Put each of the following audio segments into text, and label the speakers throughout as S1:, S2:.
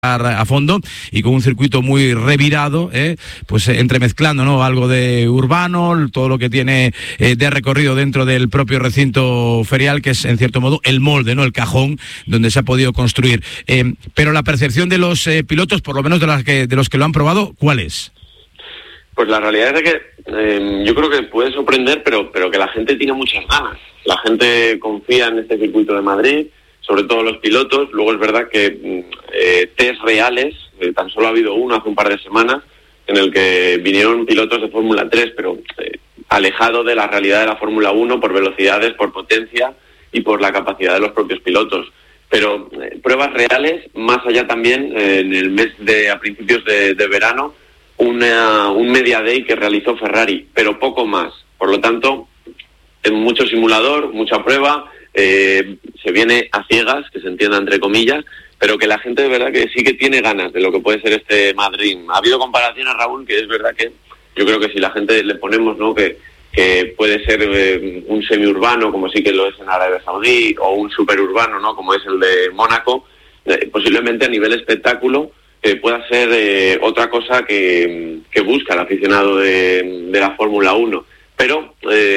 S1: a fondo y con un circuito muy revirado, pues entremezclando, ¿no?, algo de urbano, todo lo que tiene de recorrido dentro del propio recinto ferial, que es en cierto modo el molde, ¿no?, el cajón donde se ha podido construir. Pero la percepción de los pilotos, por lo menos de los que lo han probado, ¿cuál es?
S2: Pues la realidad es que yo creo que puede sorprender, pero que la gente tiene muchas ganas. La gente confía en este circuito de Madrid, sobre todo los pilotos. Luego es verdad que test reales, tan solo ha habido uno hace un par de semanas, en el que vinieron pilotos de Fórmula 3, pero alejado de la realidad de la Fórmula 1 por velocidades, por potencia y por la capacidad de los propios pilotos. Pero pruebas reales, más allá también, en el mes a principios de verano, un Media Day que realizó Ferrari, pero poco más. Por lo tanto, mucho simulador, mucha prueba. Se viene a ciegas, que se entienda entre comillas, pero que la gente de verdad que sí que tiene ganas de lo que puede ser este Madrid. Ha habido comparaciones, Raúl, que es verdad que yo creo que si la gente le ponemos, ¿no?, que puede ser un semiurbano, como sí que lo es en Arabia Saudí, o un superurbano, ¿no?, como es el de Mónaco, posiblemente a nivel espectáculo pueda ser otra cosa que busca el aficionado de la Fórmula 1. Pero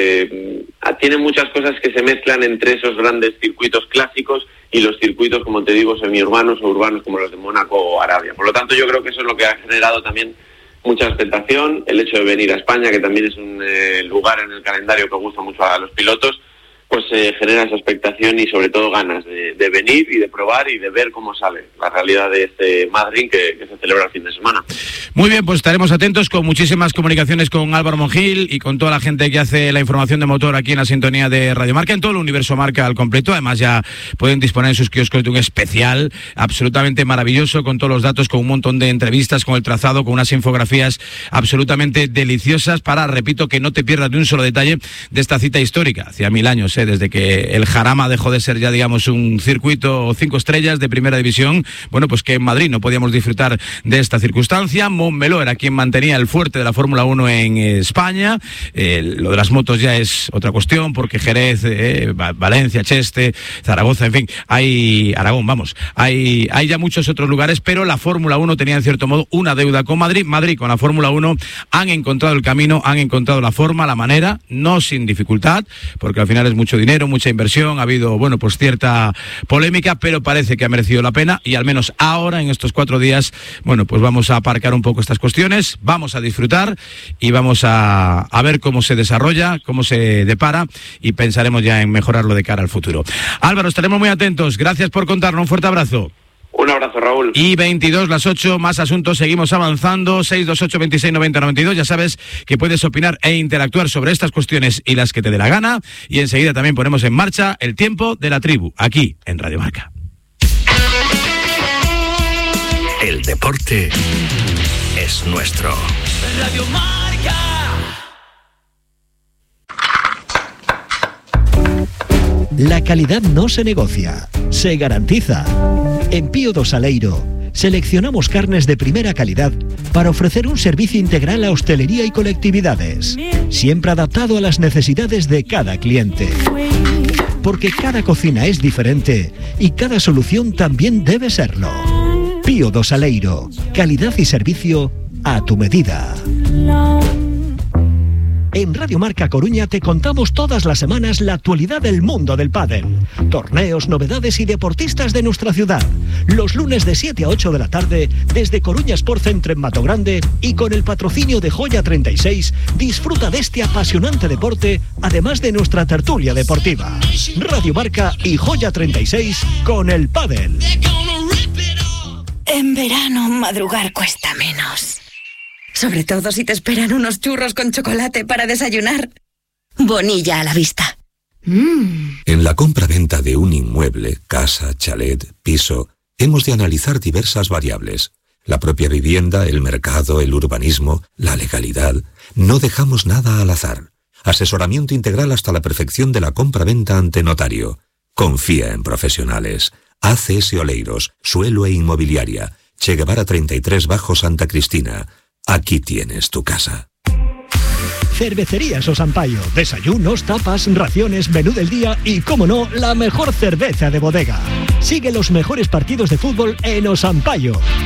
S2: tiene muchas cosas que se mezclan entre esos grandes circuitos clásicos y los circuitos, como te digo, semiurbanos o urbanos como los de Mónaco o Arabia. Por lo tanto, yo creo que eso es lo que ha generado también mucha expectación, el hecho de venir a España, que también es un lugar en el calendario que gusta mucho a los pilotos, pues genera esa expectación y sobre todo ganas de venir y de probar y de ver cómo sale la realidad de este Madrid que se celebra el fin de semana.
S1: Muy bien, pues estaremos atentos con muchísimas comunicaciones con Álvaro Mongil y con toda la gente que hace la información de motor aquí en la sintonía de Radio Marca, en todo el universo Marca al completo. Además ya pueden disponer en sus kioscos de un especial absolutamente maravilloso, con todos los datos, con un montón de entrevistas, con el trazado, con unas infografías absolutamente deliciosas para, repito, que no te pierdas de un solo detalle de esta cita histórica. Hacía 1000 años, desde que el Jarama dejó de ser ya, digamos, un circuito 5 estrellas de primera división, bueno, pues que en Madrid no podíamos disfrutar de esta circunstancia. Montmeló era quien mantenía el fuerte de la Fórmula 1 en España. Lo de las motos ya es otra cuestión, porque Jerez, Valencia, Cheste, Zaragoza, en fin, Aragón, vamos, hay ya muchos otros lugares, pero la Fórmula 1 tenía en cierto modo una deuda con Madrid. Madrid con la Fórmula 1 han encontrado el camino, han encontrado la forma, la manera, no sin dificultad, porque al final es mucho dinero, mucha inversión, ha habido, bueno, pues cierta polémica, pero parece que ha merecido la pena y al menos ahora, en estos 4 días, bueno, pues vamos a aparcar un poco estas cuestiones, vamos a disfrutar y vamos a ver cómo se desarrolla, cómo se depara y pensaremos ya en mejorarlo de cara al futuro. Álvaro, estaremos muy atentos, gracias por contarnos, un fuerte abrazo.
S2: Un abrazo, Raúl.
S1: Y 22, las 8, más asuntos, seguimos avanzando, 628 26 90 92, ya sabes que puedes opinar e interactuar sobre estas cuestiones y las que te dé la gana, y enseguida también ponemos en marcha el tiempo de la tribu, aquí en Radio Marca.
S3: El deporte es nuestro. Radio Marca.
S4: La calidad no se negocia, se garantiza. En Pío do Saleiro seleccionamos carnes de primera calidad para ofrecer un servicio integral a hostelería y colectividades, siempre adaptado a las necesidades de cada cliente. Porque cada cocina es diferente y cada solución también debe serlo. Pío do Saleiro, calidad y servicio a tu medida. En Radio Marca Coruña te contamos todas las semanas la actualidad del mundo del pádel. Torneos, novedades y deportistas de nuestra ciudad. Los lunes de 7 a 8 de la tarde, desde Coruña Sport Centre en Matogrande y con el patrocinio de Joya 36, disfruta de este apasionante deporte, además de nuestra tertulia deportiva. Radio Marca y Joya 36 con el pádel.
S5: En verano, madrugar cuesta menos. Sobre todo si te esperan unos churros con chocolate para desayunar. Bonilla a la vista.
S6: En la compra-venta de un inmueble, casa, chalet, piso, hemos de analizar diversas variables. La propia vivienda, el mercado, el urbanismo, la legalidad. No dejamos nada al azar. Asesoramiento integral hasta la perfección de la compra-venta ante notario. Confía en profesionales. ACS Oleiros, Suelo e Inmobiliaria. Che Guevara 33 Bajo Santa Cristina. Aquí tienes tu casa.
S4: Cervecerías Osampaio, desayunos, tapas, raciones, menú del día y, cómo no, la mejor cerveza de bodega. Sigue los mejores partidos de fútbol en Osampaio.